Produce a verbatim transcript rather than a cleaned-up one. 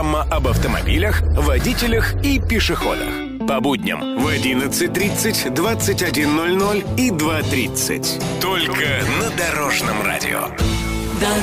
Программа об автомобилях, водителях и пешеходах. По будням в одиннадцать тридцать, двадцать один ноль ноль и два тридцать. Только на Дорожном радио.